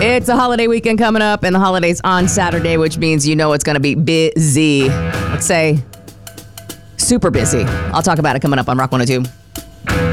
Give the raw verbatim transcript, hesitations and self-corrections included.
It's a holiday weekend coming up, and the holiday's on Saturday, which means you know it's going to be busy. Let's say super busy. I'll talk about it coming up on Rock one oh two.